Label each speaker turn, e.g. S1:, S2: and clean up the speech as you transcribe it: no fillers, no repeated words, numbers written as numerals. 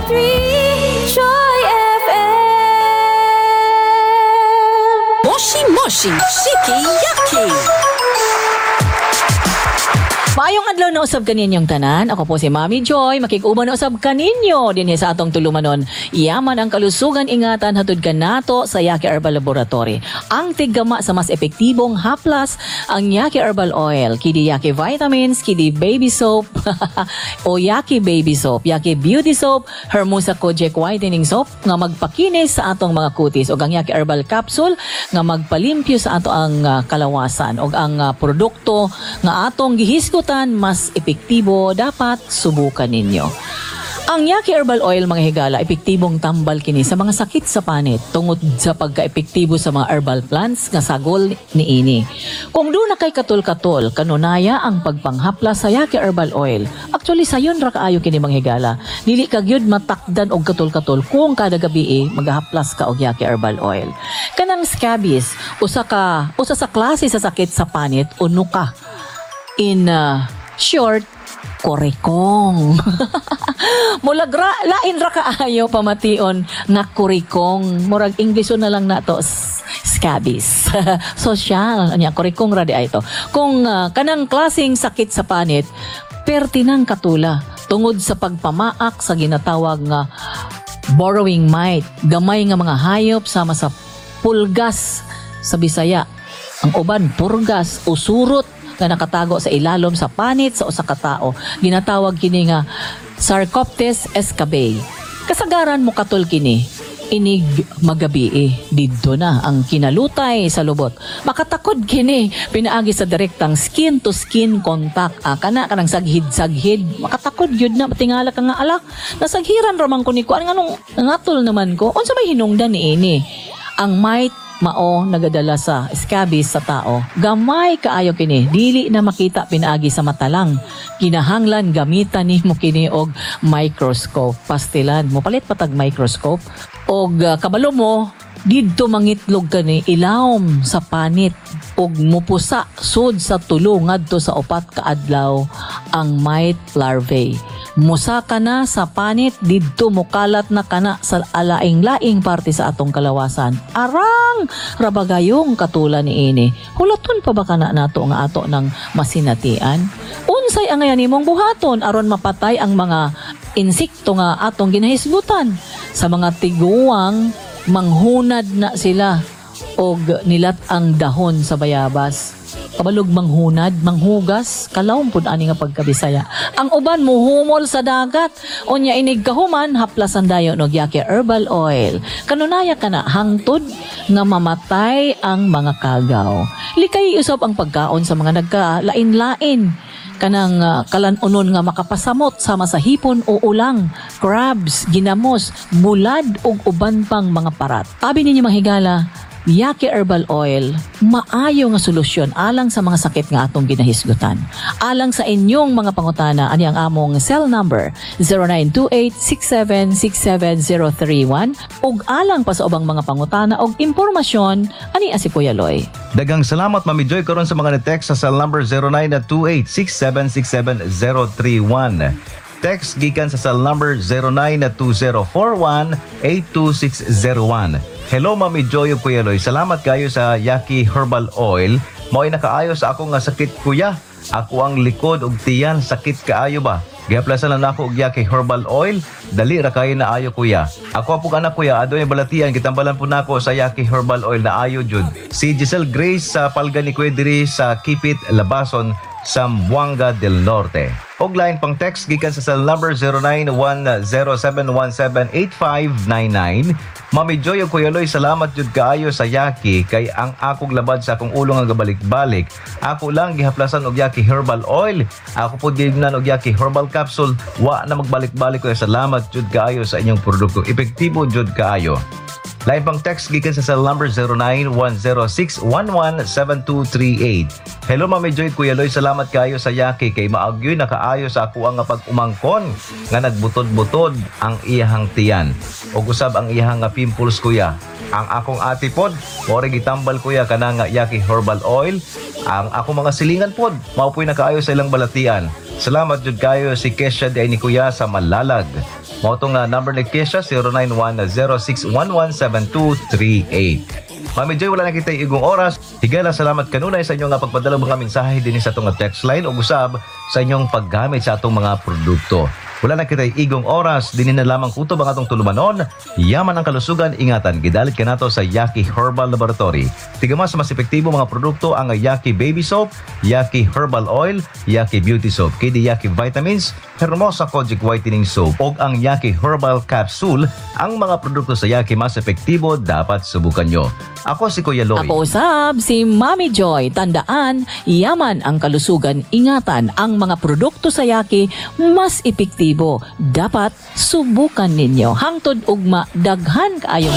S1: Joy FM.
S2: Moshi Moshi Shiki-Yaki.
S3: Maayong adlaw na usab kaninyong tanan. Ako po si Mami Joy. Makig-uban na usab kaninyo dinhi sa atong tulumanon. Yaman ang kalusugan ingatan hatod kanato sa Yaki Herbal Laboratory. Ang tiggama sa mas epektibong haplas ang Yaki Herbal Oil, kidi Yaki Vitamins, kidi Baby Soap o Yaki Baby Soap, Yaki Beauty Soap, Hermosa Kojic Whitening Soap nga magpakinis sa atong mga kutis ug ang Yaki Herbal Capsule nga magpalimpyo sa ato ang kalawasan ug ang produkto nga atong gihisgot mas epektibo, dapat subukan ninyo. Ang Yaki Herbal Oil, mga higala, epektibong tambal kini sa mga sakit sa panit tungod sa pagka-epektibo sa mga herbal plants nga sagol niini. Kung doon na kay katol-katol, kanunaya ang pagpanghapla sa Yaki Herbal Oil. Actually, sayon ra kaayo kini, mga higala. Dili ka gyud matakdan og katol-katol kung kada gabi maghaplas ka og Yaki Herbal Oil. Kanang scabies, usa sa klase sa sakit sa panit o nuka. In short, kurikong. Mulagra, lain ra kaayo pamation nga kurikong. Murag Englisho na lang nato, scabies. Social, anya kurikong ra di ay ito. Kung kanang klaseng sakit sa panit, pertinang katula tungod sa pagpamaak sa ginatawag nga borrowing mite. Gamay nga mga hayop sama sa pulgas sa Bisaya. Ang uban purgas o surot nga nakatago sa ilalom sa panit sa usa ka tawo. Ginatawag kini nga Sarcoptes escabeie. Kasagaran mo katol kini, inig magabi didto na ang kinalutay sa lubot. Makatakod kini pinaagi sa direktang skin to skin contact. Kanang saghid-saghid. Makatakod gyud na tingala ka nga ala. Nasaghiran raman ko ni ko anong ngatol naman ko. Unsa may hinungdan niini? Ang mite mao nagadala sa scabies sa tao. Gamay kaayo kini, dili na makita pinaagi sa mata lang. Kinahanglan gamitan nimo kini og microscope. Pastilan mo palit patag microscope og kabalo mo didto mangitlog kani ilawom sa panit og mupusa sud sa tulo ngadto sa 4 ka adlaw ang mite larvae. Musa ka na sa panit didto mukalat na kana sa alaing-laing parte sa atong kalawasan. Arang rabagayong katula niini. Hulaton pa ba kana nato nga ato ng masinatian? Unsay ang nimong buhaton aron mapatay ang mga insekto nga atong ginahisgutan? Sa mga tiguang manghunad na sila og nilat ang dahon sa bayabas. Kabalog manghunad, manghugas, kalawon pud ani nga pagkabisaya. Ang uban muhumol sa dagat. Unya inig kahuman haplasan dayon og Yaki Herbal Oil. Kanunaya kana hangtod nga mamatay ang mga kagaw. Likay usab ang pagkaon sa mga nagkalain-lain. Kanang kalanunon nga makapasamot sama sa hipon o ulang, crabs, ginamos, bulad ug uban pang mga parat. Abi ninyo mahigala, Yaki Herbal Oil, maayo nga solusyon alang sa mga sakit nga atong ginahisgutan. Alang sa inyong mga pangutana, ani ang among cell number 0928-6767-031 ug alang pa sa ubang mga pangutana og impormasyon, ani si Kuya Loy.
S4: Dagang salamat Mami Joy karon sa mga ni-text sa cell number 0928-6767-031. Text gikan sa cell number 092041-82601. Hello Mami Joy ug Kuya Loy. Salamat kayo sa Yaki Herbal Oil. Mao'y nakaayo sa ako nga sakit kuya. Ako ang likod ug tiyan sakit kaayo ba? Gihaplasan lang ako og Yaki Herbal Oil. Dali ra kayo na ayo kuya. Ako apong anak kuya adto yung balatian kitambalan po nako sa Yaki Herbal Oil na ayo jud. Si Giselle Grace sa palga ni Kuya diri sa Kipit, Labason, Zamboanga del Norte. Og line pang text gikan sa cell number 0917178599. Mami Joy ug Kuya Loy, salamat jud kaayo sa Yaki kay ang akong labad sa akong ulo nga gabalik-balik. Ako lang gihaplasan og Yaki Herbal Oil. Ako pud gignan og Yaki Herbal Capsule. Wa na magbalik-balik ko. Salamat jud kaayo sa inyong produkto. Epektibo jud kaayo. Line pang text gikan sa cell number 091061172238. Hello Mami Joy, Kuya Loy, salamat kayo sa Yaki kay maagyoy nakaayo sa ako ang pag-umangkon nga nagbutod-butod ang iyahang tiyan. O usab ang iyahang pimples kuya. Ang akong atipod, ore gitambal kuya kanang Yaki Herbal Oil. Ang akong mga silingan pod, mao po'y nakaayo sa ilang balatian. Salamat jud kayo si Kesha di ni kuya sa Malalag. Mo itong number ni Kesha, 091-0611-7238. Mami Joy, wala na kita igong oras. Higala, salamat kanunay sa inyong pagpadala mga mensahe din sa itong text line o usab sa inyong paggamit sa atong mga produkto. Wala na kita igong oras, din na lamang kutob ang atong tulumanon. Yaman ang kalusugan, ingatan. Gidalit ka nato sa Yaki Herbal Laboratory. Tiga mas epektibo mga produkto ang Yaki Baby Soap, Yaki Herbal Oil, Yaki Beauty Soap, KD Yaki Vitamins, Hermosa Kojic Whitening Soap, o ang Yaki Herbal Capsule. Ang mga produkto sa Yaki mas epektibo, dapat subukan nyo. Ako si Kuya Loy.
S3: Ako usab, si Mami Joy. Tandaan, yaman ang kalusugan, ingatan. Ang mga produkto sa Yaki mas epektibo. Dapat subukan ninyo. Hangtod ugma, daghan kaayong